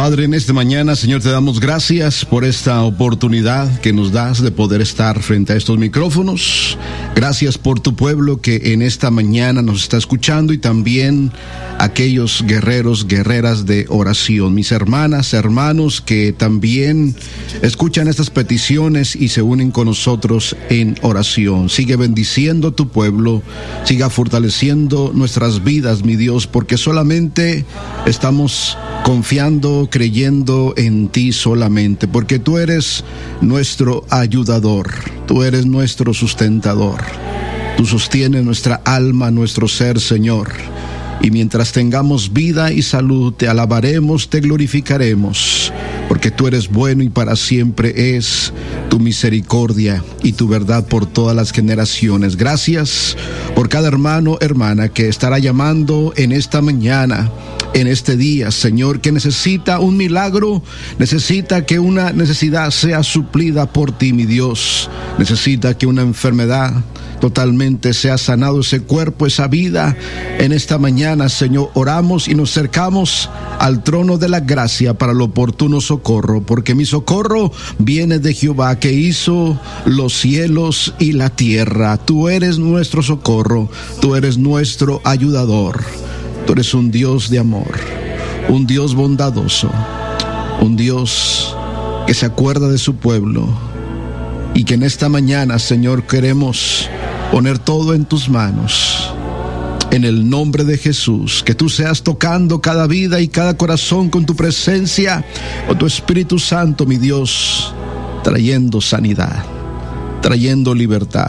Padre, en esta mañana, Señor, te damos gracias por esta oportunidad que nos das de poder estar frente a estos micrófonos. Gracias por tu pueblo que en esta mañana nos está escuchando y también aquellos guerreros, guerreras de oración. Mis hermanas, hermanos que también escuchan estas peticiones y se unen con nosotros en oración. Sigue bendiciendo tu pueblo, siga fortaleciendo nuestras vidas, mi Dios, porque solamente estamos confiando, creyendo en ti solamente, porque tú eres nuestro ayudador, tú eres nuestro sustentador, tú sostienes nuestra alma, nuestro ser, Señor. Y mientras tengamos vida y salud, te alabaremos, te glorificaremos, porque tú eres bueno y para siempre es tu misericordia y tu verdad por todas las generaciones. Gracias por cada hermano, hermana que estará llamando en esta mañana, en este día, Señor, que necesita un milagro, necesita que una necesidad sea suplida por ti, mi Dios. Necesita que una enfermedad totalmente sea sanado ese cuerpo, esa vida. En esta mañana, Señor, oramos y nos acercamos al trono de la gracia para el oportuno socorro, porque mi socorro viene de Jehová, que hizo los cielos y la tierra. Tú eres nuestro socorro, tú eres nuestro ayudador. Tú eres un Dios de amor, un Dios bondadoso, un Dios que se acuerda de su pueblo, y que en esta mañana, Señor, queremos poner todo en tus manos. En el nombre de Jesús, que tú seas tocando cada vida y cada corazón con tu presencia, con tu Espíritu Santo, mi Dios, trayendo sanidad, trayendo libertad.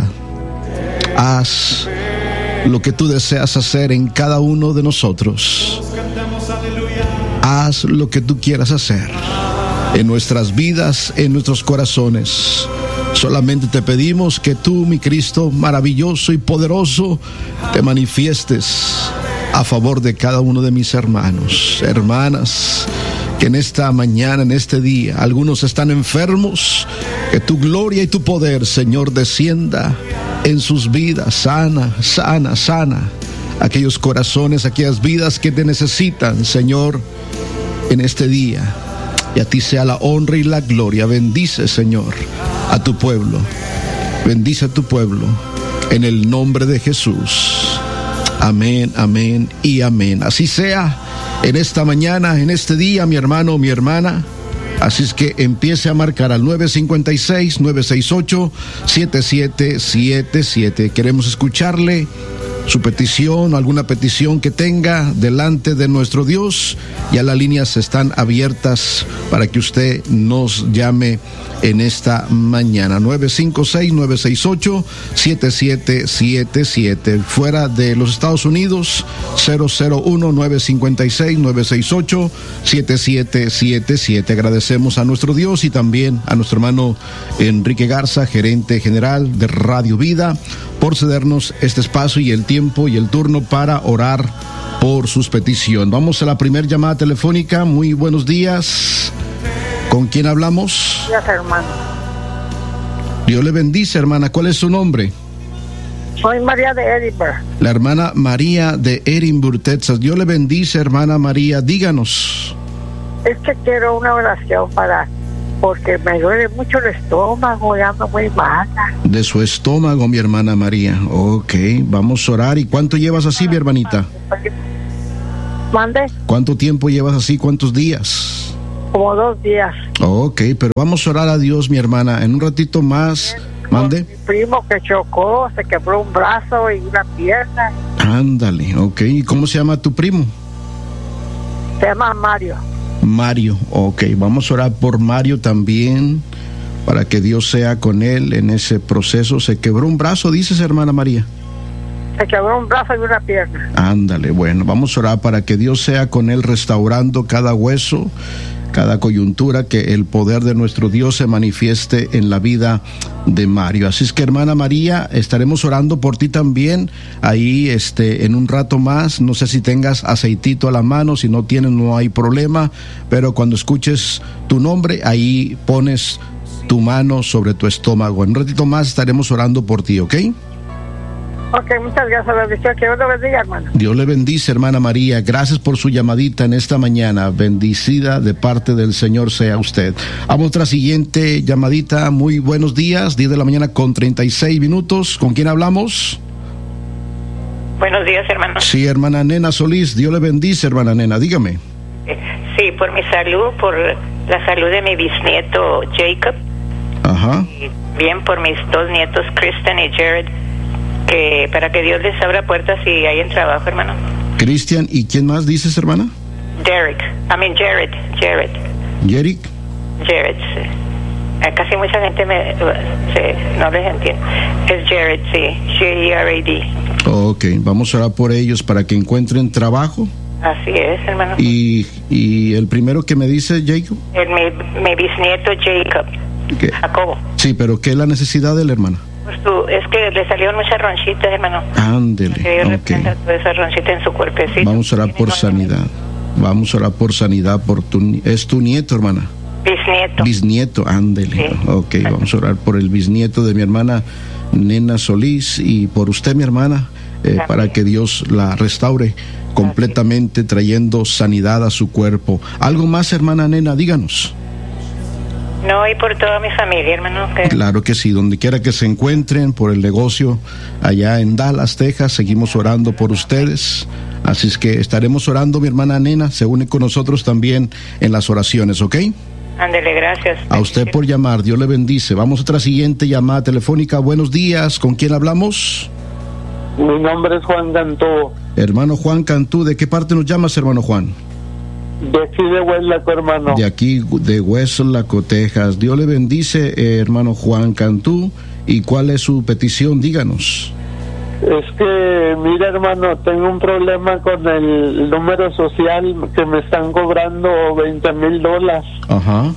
Haz lo que tú deseas hacer en cada uno de nosotros. Haz lo que tú quieras hacer en nuestras vidas, en nuestros corazones. Solamente te pedimos que tú, mi Cristo maravilloso y poderoso, te manifiestes a favor de cada uno de mis hermanos, hermanas, que en esta mañana, en este día, algunos están enfermos. Que tu gloria y tu poder, Señor, descienda en sus vidas. Sana, sana, sana aquellos corazones, aquellas vidas que te necesitan, Señor, en este día. Y a ti sea la honra y la gloria. Bendice, Señor, a tu pueblo. Bendice a tu pueblo en el nombre de Jesús. Amén, amén y amén. Así sea en esta mañana, en este día, mi hermano, mi hermana. Así es que empiece a marcar al 956-968-7777. Queremos escucharle su petición, alguna petición que tenga delante de nuestro Dios. Ya las líneas están abiertas para que usted nos llame en esta mañana. 956-968-7777. Fuera de los Estados Unidos, 001-956-968-7777. Agradecemos a nuestro Dios y también a nuestro hermano Enrique Garza, gerente general de Radio Vida, por cedernos este espacio y el tiempo y el turno para orar por sus peticiones. Vamos a la primera llamada telefónica. Muy buenos días. ¿Con quién hablamos? Gracias, hermano. Dios le bendice, hermana. ¿Cuál es su nombre? Soy María de Edinburgh. La hermana María de Edinburgh, Texas. Dios le bendice, hermana María. Díganos. Es que quiero una oración porque me duele mucho el estómago y ando muy mala. De su estómago, mi hermana María. Ok, vamos a orar. ¿Y cuánto llevas así, mi hermanita? ¿Mande? ¿Cuánto tiempo llevas así? ¿Cuántos días? Como 2 días. Ok, pero vamos a orar a Dios, mi hermana. En un ratito más. Mande. Mi primo que chocó, se quebró un brazo y una pierna. Ándale, ok. ¿Y cómo se llama tu primo? Se llama Mario. Mario, ok. Vamos a orar por Mario también, para que Dios sea con él en ese proceso. Se quebró un brazo, dices, hermana María. Se quebró un brazo y una pierna. Ándale, bueno, vamos a orar para que Dios sea con él, restaurando cada hueso, cada coyuntura, que el poder de nuestro Dios se manifieste en la vida de Mario. Así es que, hermana María, estaremos orando por ti también ahí en un rato más. No sé si tengas aceitito a la mano. Si no tienes, no hay problema, pero cuando escuches tu nombre, ahí pones tu mano sobre tu estómago. En un ratito más estaremos orando por ti, ¿ok? Ok, muchas gracias, bendición. Que Dios lo bendiga, hermano. Dios le bendice, hermana María. Gracias por su llamadita en esta mañana. Bendecida de parte del Señor sea usted. Vamos a otra siguiente llamadita. Muy buenos días, 10 de la mañana con 36 minutos. ¿Con quién hablamos? Buenos días, hermano. Sí, hermana Nena Solís. Dios le bendice, hermana Nena. Dígame. Sí, por mi salud, por la salud de mi bisnieto Jacob. Ajá. Y bien por mis dos nietos, Kristen y Jared, que para que Dios les abra puertas y hay en trabajo, hermano. Cristian, ¿y quién más dices, hermana? Jared. Jerick. Jared, sí. Casi mucha gente no les entiende. Es Jared, sí. J-E-R-A-D. Ok, vamos a orar por ellos para que encuentren trabajo. Así es, hermano. ¿Y el primero que me dice, Jacob? Mi bisnieto Jacob. ¿Qué? Jacobo. Sí, pero ¿qué es la necesidad de la hermana? Pues es que le salieron muchas ronchitas, hermano. Ándele, ok. Esa ronchita en su cuerpecito. Vamos a orar por sanidad. Vamos a orar por sanidad. ¿Es tu nieto, hermana? Bisnieto, ándele. Sí. Ok, vamos a orar por el bisnieto de mi hermana Nena Solís y por usted, mi hermana, para que Dios la restaure completamente, trayendo sanidad a su cuerpo. ¿Algo más, hermana Nena? Díganos. No, y por toda mi familia, hermano. Claro que sí, donde quiera que se encuentren, por el negocio allá en Dallas, Texas, seguimos orando por ustedes. Así es que estaremos orando, mi hermana Nena se une con nosotros también en las oraciones, ¿ok? Ándele, gracias. A usted por llamar, Dios le bendice. Vamos a otra siguiente llamada telefónica. Buenos días, ¿con quién hablamos? Mi nombre es Juan Cantú. Hermano Juan Cantú, ¿de qué parte nos llamas, hermano Juan? De aquí de Hueslaco, hermano. De aquí, de Hueslaco, Texas. Dios le bendice, hermano Juan Cantú. ¿Y cuál es su petición? Díganos. Es que, mira, hermano, tengo un problema con el número social que me están cobrando $20,000. Ajá.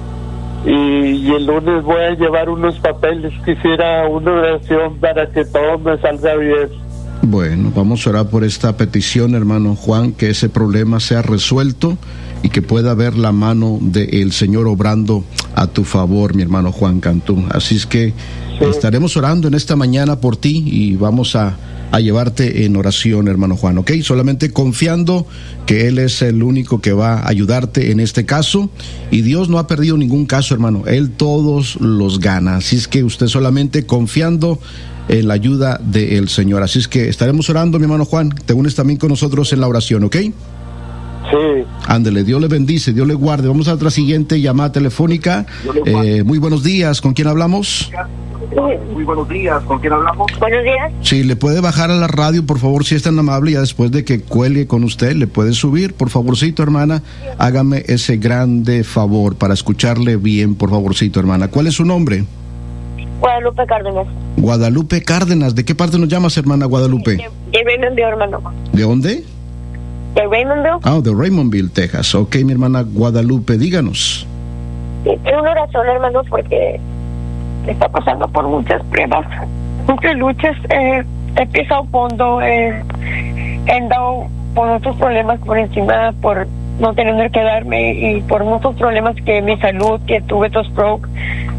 Y el lunes voy a llevar unos papeles. Quisiera una oración para que todo me salga bien. Bueno, vamos a orar por esta petición, hermano Juan, que ese problema sea resuelto y que pueda ver la mano del Señor obrando a tu favor, mi hermano Juan Cantú. Así es que estaremos orando en esta mañana por ti y vamos a llevarte en oración, hermano Juan, ¿ok? Solamente confiando que Él es el único que va a ayudarte en este caso, y Dios no ha perdido ningún caso, hermano. Él todos los gana. Así es que usted solamente confiando en la ayuda del Señor. Así es que estaremos orando, mi hermano Juan. Te unes también con nosotros en la oración, ¿ok? Sí. Ándele, Dios le bendice, Dios le guarde. Vamos a otra siguiente llamada telefónica. Muy buenos días, ¿con quién hablamos? Muy buenos días, ¿con quién hablamos? Buenos días. Sí, le puede bajar a la radio, por favor, si es tan amable. Ya después de que cuelgue con usted, le puede subir, por favorcito, hermana. Hágame ese grande favor para escucharle bien, por favorcito, hermana. ¿Cuál es su nombre? Guadalupe Cárdenas. Guadalupe Cárdenas. ¿De qué parte nos llamas, hermana Guadalupe? De Raymondville, hermano. ¿De dónde? De Raymondville. Ah, de Raymondville, Texas. Ok, mi hermana Guadalupe, díganos. Sí, es una oración, hermano, porque está pasando por muchas pruebas, muchas luchas. He pisado fondo, he andado por otros problemas por encima, por no tener que darme, y por muchos problemas que mi salud, que tuve dos stroke.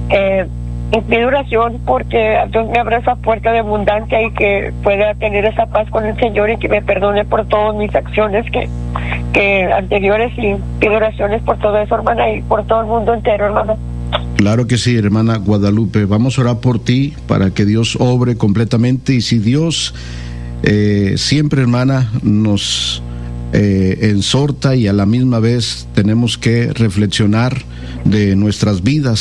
Y pido oración porque Dios me abra esa puerta de abundancia y que pueda tener esa paz con el Señor y que me perdone por todas mis acciones que anteriores, y pido oraciones por todo eso, hermana, y por todo el mundo entero, hermana. Claro que sí, hermana Guadalupe. Vamos a orar por ti para que Dios obre completamente, y si Dios siempre, hermana, nos exhorta, y a la misma vez tenemos que reflexionar de nuestras vidas